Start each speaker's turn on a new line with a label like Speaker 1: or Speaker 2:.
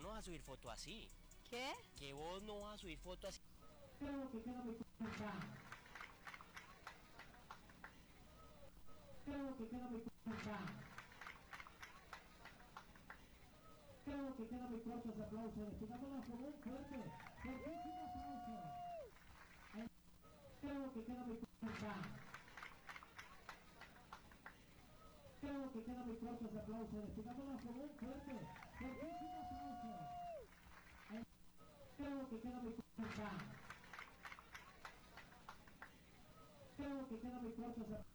Speaker 1: no vas a subir foto así.
Speaker 2: ¿Qué?
Speaker 1: Que vos no vas a subir foto así.
Speaker 3: Creo que queda muy corta. Creo que queda muy corta. Creo que queda muy corto ese aplauso. Despidámonos con un fuerte, fuertísimo aplauso. Creo que queda muy corta. Creo que queda muy corto ese aplauso. Despidámonos con un fuerte, fuertísimo aplauso. Creo que queda muy corta. Creo que queda muy corto ese aplauso.